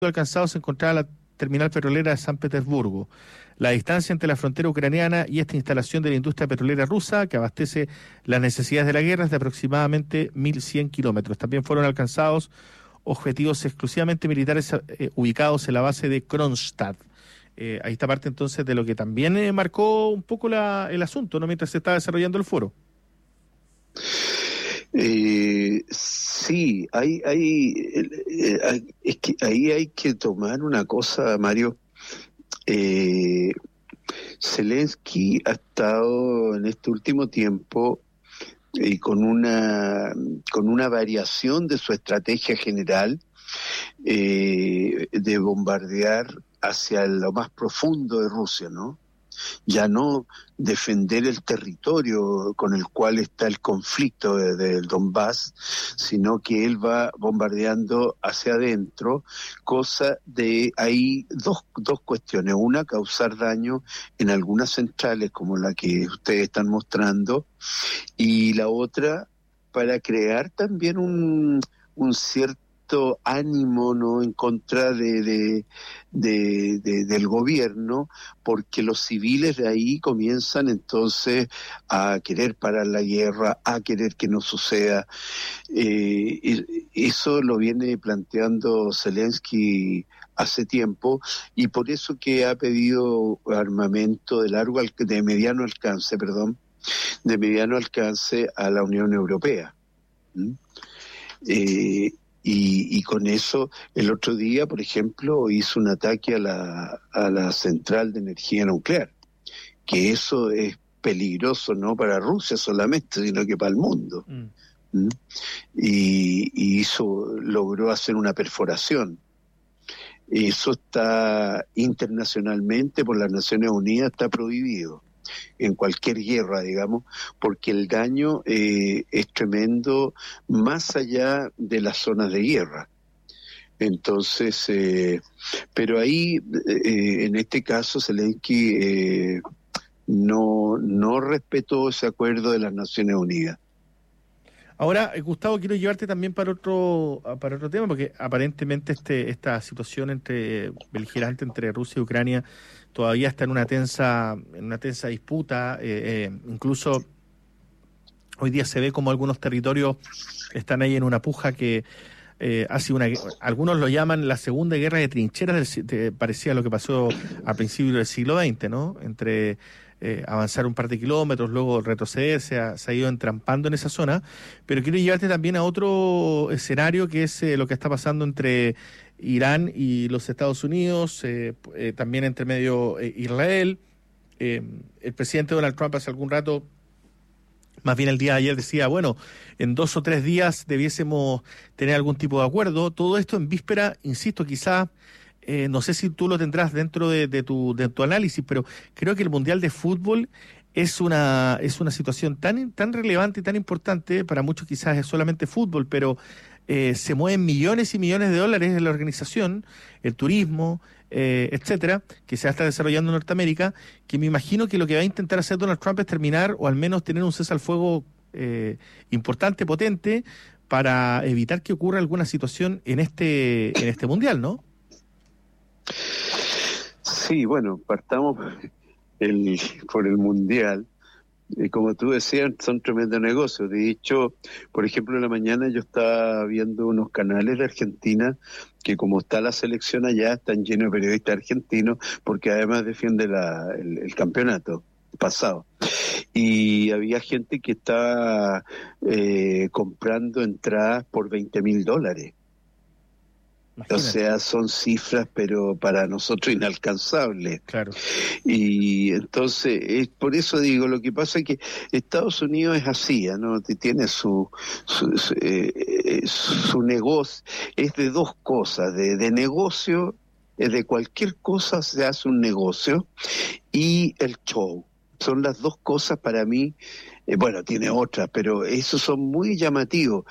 alcanzado se encontraba la terminal petrolera de San Petersburgo. La distancia entre la frontera ucraniana y esta instalación de la industria petrolera rusa, que abastece las necesidades de la guerra, es de aproximadamente 1.100 kilómetros. También fueron alcanzados objetivos exclusivamente militares ubicados en la base de Kronstadt. Ahí está parte entonces de lo que también marcó un poco el asunto, ¿no?, mientras se estaba desarrollando el foro. Sí, es que ahí hay que tomar una cosa, Mario. Zelensky ha estado en este último tiempo con una variación de su estrategia general de bombardear hacia lo más profundo de Rusia, ¿no? Ya no defender el territorio con el cual está el conflicto del Donbass, sino que él va bombardeando hacia adentro, cosa de ahí dos cuestiones. Una, causar daño en algunas centrales como la que ustedes están mostrando, y la otra, para crear también un cierto ánimo, ¿no?, en contra del gobierno, porque los civiles de ahí comienzan entonces a querer parar la guerra, a querer que no suceda. Eso lo viene planteando Zelensky hace tiempo, y por eso que ha pedido armamento de mediano alcance a la Unión Europea. Y con eso, el otro día, por ejemplo, hizo un ataque a la central de energía nuclear, que eso es peligroso no para Rusia solamente, sino que para el mundo. Y logró hacer una perforación. Eso está internacionalmente, por las Naciones Unidas, está prohibido en cualquier guerra, digamos, porque el daño es tremendo más allá de las zonas de guerra. Entonces, pero ahí, en este caso, Zelensky no respetó ese acuerdo de las Naciones Unidas. Ahora, Gustavo, quiero llevarte también para otro tema, porque aparentemente esta situación beligerante entre Rusia y Ucrania todavía está en una tensa disputa. Incluso hoy día se ve como algunos territorios están ahí en una puja que ha sido algunos lo llaman la segunda guerra de trincheras, parecía lo que pasó a principios del siglo XX, ¿no? Entre avanzar un par de kilómetros, luego retroceder, se ha ido entrampando en esa zona. Pero quiero llevarte también a otro escenario, que es lo que está pasando entre Irán y los Estados Unidos, también entre medio Israel. El presidente Donald Trump hace algún rato, más bien el día de ayer, decía, bueno, en 2 o 3 días debiésemos tener algún tipo de acuerdo. Todo esto en víspera, insisto, quizá, no sé si tú lo tendrás dentro de tu análisis, pero creo que el Mundial de Fútbol es una situación tan relevante y tan importante. Para muchos quizás es solamente fútbol, pero se mueven millones y millones de dólares en la organización, el turismo, etcétera, que se está desarrollando en Norteamérica, que me imagino que lo que va a intentar hacer Donald Trump es terminar, o al menos tener un cese al fuego importante, potente, para evitar que ocurra alguna situación en este Mundial, ¿no? Sí, bueno, partamos por el Mundial. Como tú decías, son tremendos negocios. De hecho, por ejemplo, en la mañana yo estaba viendo unos canales de Argentina que, como está la selección allá, están llenos de periodistas argentinos, porque además defiende el campeonato pasado. Y había gente que estaba comprando entradas por $20,000. Imagínate. O sea, son cifras, pero para nosotros inalcanzables. Claro. Y entonces, por eso digo, lo que pasa es que Estados Unidos es así, ¿no? Tiene su negocio, es de dos cosas, de negocio, de cualquier cosa se hace un negocio, y el show. Son las dos cosas para mí. Bueno, tiene otras, pero esos son muy llamativos.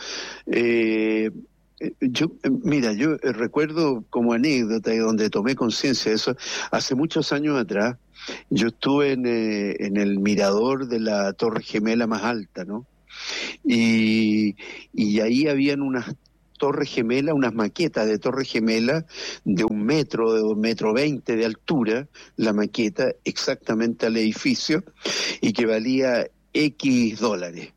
Yo recuerdo como anécdota, y donde tomé conciencia de eso, hace muchos años atrás, yo estuve en el mirador de la Torre Gemela más alta, ¿no? Y ahí habían torres gemelas, unas maquetas de torres gemelas de 1 metro, de 1,20 m de altura, la maqueta exactamente al edificio, y que valía X dólares.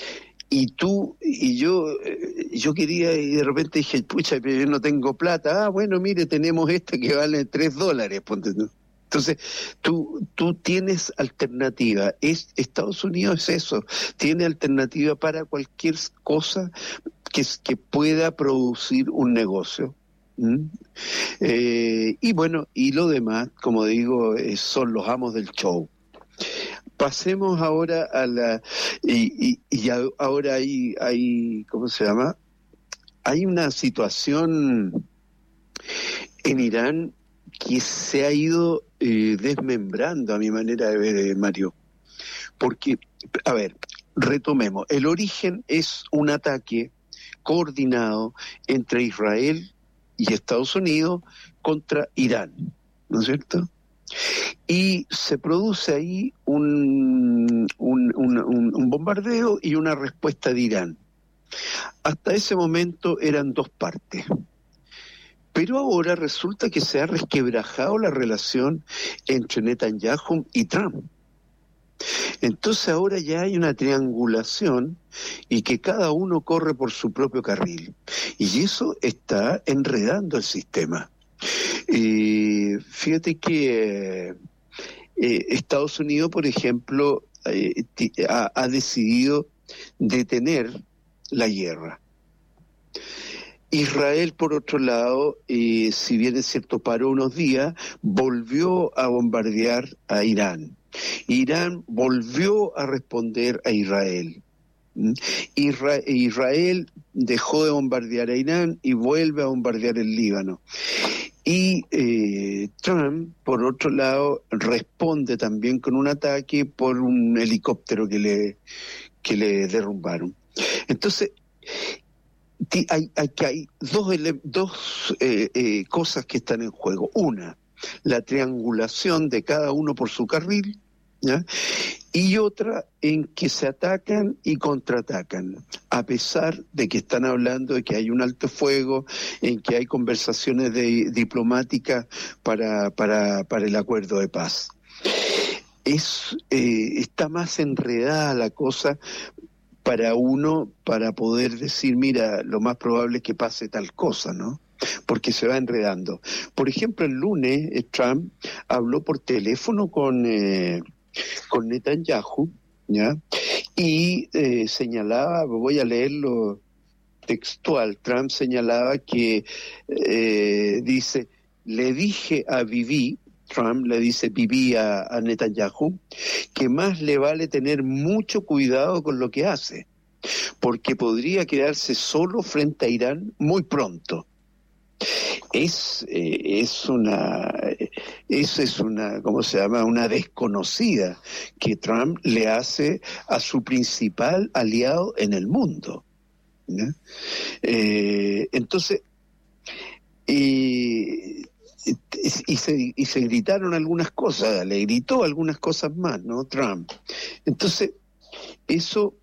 Y yo quería, y de repente dije, pucha, pero yo no tengo plata. Bueno, mire, tenemos esta que vale $3, ponte tú. Entonces, tú tienes alternativa. Estados Unidos es eso, tiene alternativa para cualquier cosa que pueda producir un negocio. Y bueno, y lo demás, como digo, son los amos del show. Pasemos ahora a la... ahora hay, ¿cómo se llama? Hay una situación en Irán que se ha ido desmembrando, a mi manera de ver, Mario. Porque, a ver, retomemos. El origen es un ataque coordinado entre Israel y Estados Unidos contra Irán, ¿no es cierto? Y se produce ahí un bombardeo y una respuesta de Irán. Hasta ese momento eran dos partes. Pero ahora resulta que se ha resquebrajado la relación entre Netanyahu y Trump. Entonces ahora ya hay una triangulación y que cada uno corre por su propio carril. Y eso está enredando el sistema. Fíjate que Estados Unidos, por ejemplo, ha decidido detener la guerra. Israel, por otro lado, si bien es cierto, paró unos días, volvió a bombardear a Irán. Irán volvió a responder a Israel. Israel dejó de bombardear a Irán y vuelve a bombardear el Líbano. Y Trump, por otro lado, responde también con un ataque por un helicóptero que le derrumbaron. Entonces, hay dos cosas que están en juego. Una, la triangulación de cada uno por su carril, ¿ya? Y otra en que se atacan y contraatacan, a pesar de que están hablando de que hay un alto fuego, en que hay conversaciones diplomáticas para el acuerdo de paz. Está más enredada la cosa para poder decir, mira, lo más probable es que pase tal cosa, ¿no? Porque se va enredando. Por ejemplo, el lunes Trump habló por teléfono con Netanyahu, ¿ya? Y señalaba, voy a leerlo textual, Trump señalaba que dice, le dije a Bibi, Trump le dice Bibi a Netanyahu, que más le vale tener mucho cuidado con lo que hace, porque podría quedarse solo frente a Irán muy pronto. Es una, ¿cómo se llama? Una desconocida que Trump le hace a su principal aliado en el mundo, ¿no? Entonces, y se gritaron algunas cosas, le gritó algunas cosas más, ¿no? Trump. Entonces, eso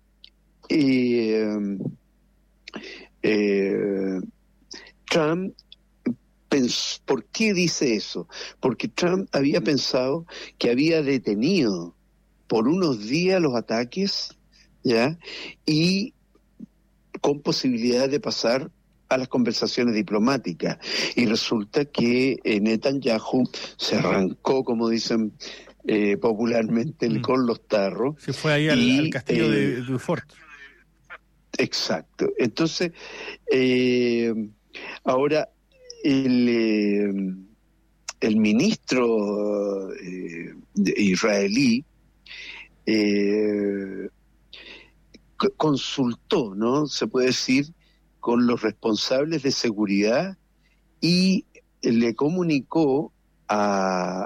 Trump ¿por qué dice eso? Porque Trump había pensado que había detenido por unos días los ataques, ¿ya? Y con posibilidad de pasar a las conversaciones diplomáticas. Y resulta que Netanyahu se arrancó, como dicen popularmente, con los tarros. Se fue ahí al castillo de Beaufort. Exacto. Entonces, ahora el ministro israelí consultó, ¿no? Se puede decir, con los responsables de seguridad y le comunicó al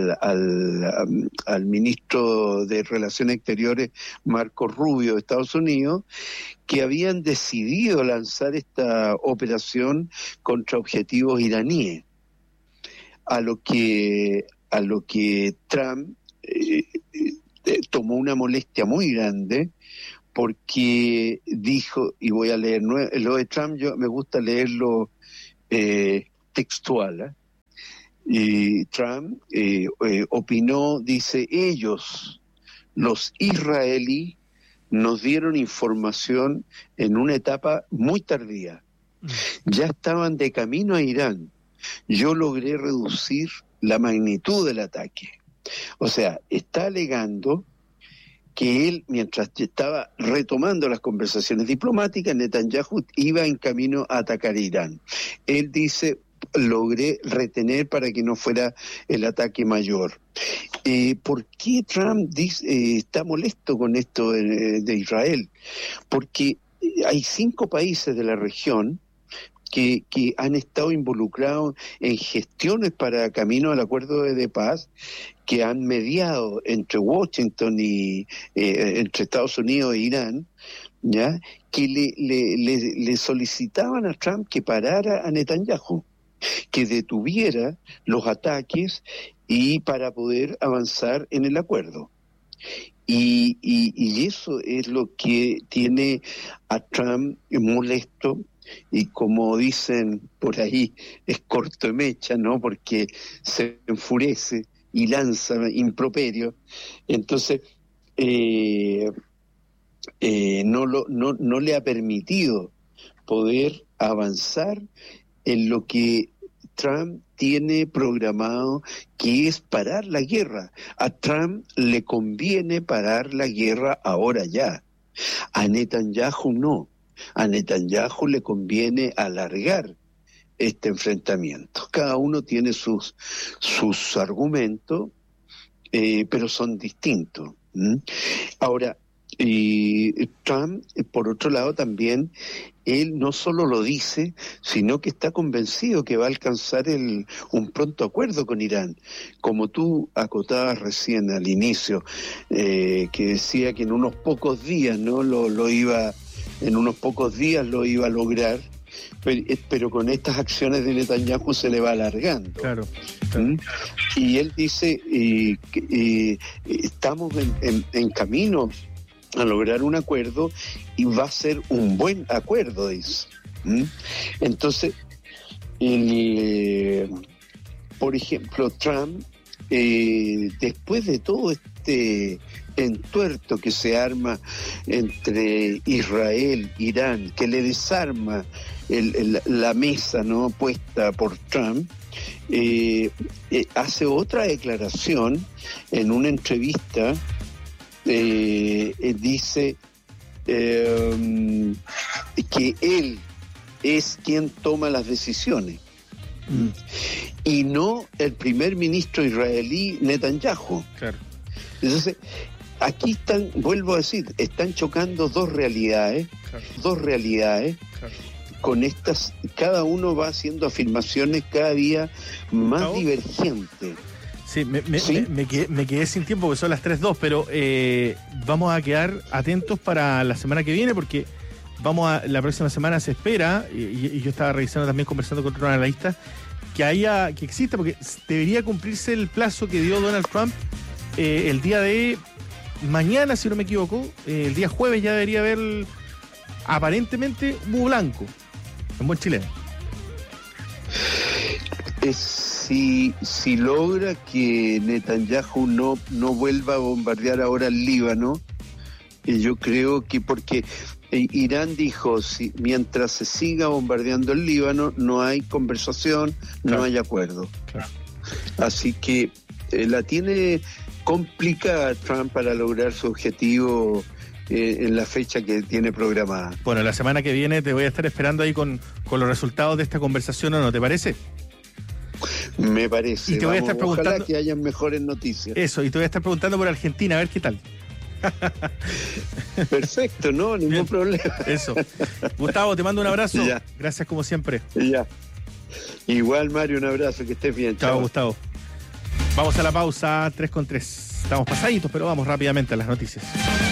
ministro de Relaciones Exteriores, Marco Rubio, de Estados Unidos, que habían decidido lanzar esta operación contra objetivos iraníes, a lo que Trump tomó una molestia muy grande, porque dijo, y voy a leer, lo de Trump yo me gusta leerlo textual, y Trump opinó, dice, ellos, los israelíes, nos dieron información en una etapa muy tardía. Ya estaban de camino a Irán. Yo logré reducir la magnitud del ataque. O sea, está alegando que él, mientras estaba retomando las conversaciones diplomáticas, Netanyahu iba en camino a atacar a Irán. Él dice, logré retener para que no fuera el ataque mayor. ¿Por qué Trump está molesto con esto de Israel? Porque hay 5 países de la región que han estado involucrados en gestiones para camino al acuerdo de paz, que han mediado entre Washington y entre Estados Unidos e Irán, ¿ya? Que le solicitaban a Trump que parara a Netanyahu, que detuviera los ataques y para poder avanzar en el acuerdo. Y eso es lo que tiene a Trump molesto, y como dicen por ahí, es corto de mecha, ¿no? Porque se enfurece y lanza improperios. Entonces, no le ha permitido poder avanzar en lo que Trump tiene programado, que es parar la guerra. A Trump le conviene parar la guerra ahora ya. A Netanyahu no. A Netanyahu le conviene alargar este enfrentamiento. Cada uno tiene sus argumentos, pero son distintos. Ahora, Trump, por otro lado, también, él no solo lo dice, sino que está convencido que va a alcanzar un pronto acuerdo con Irán. Como tú acotabas recién al inicio, que decía que en unos pocos días, ¿no? En unos pocos días lo iba a lograr, pero con estas acciones de Netanyahu se le va alargando. Claro. Y él dice que estamos en camino a lograr un acuerdo, y va a ser un buen acuerdo, dice. Entonces, por ejemplo, Trump, después de todo este entuerto que se arma entre Israel, Irán, que le desarma la mesa, ¿no?, puesta por Trump, hace otra declaración en una entrevista. Dice que él es quien toma las decisiones y no el primer ministro israelí Netanyahu. Claro. Entonces, aquí vuelvo a decir, están chocando dos realidades, claro. Con estas, cada uno va haciendo afirmaciones cada día más divergentes. Sí, me quedé sin tiempo porque son las 3:02, pero vamos a quedar atentos para la semana que viene, porque la próxima semana se espera, y yo estaba revisando también, conversando con otros analistas, que exista, porque debería cumplirse el plazo que dio Donald Trump el día de mañana, si no me equivoco, el día jueves ya debería haber aparentemente humo blanco, en buen chileno. Si logra que Netanyahu no vuelva a bombardear ahora el Líbano, yo creo que, porque Irán dijo, mientras se siga bombardeando el Líbano, no hay conversación, claro, no hay acuerdo. Claro. Así que la tiene complicada Trump para lograr su objetivo en la fecha que tiene programada. Bueno, la semana que viene te voy a estar esperando ahí con los resultados de esta conversación, ¿o no te parece? Me parece. Y te voy a estar preguntando, ojalá que hayan mejores noticias. Eso, y te voy a estar preguntando por Argentina, a ver qué tal. Perfecto, no, ningún problema. Eso. Gustavo, te mando un abrazo. Ya. Gracias como siempre. Ya. Igual, Mario, un abrazo, que estés bien. Chao, Gustavo. Vamos a la pausa, 3:03. Estamos pasaditos, pero vamos rápidamente a las noticias.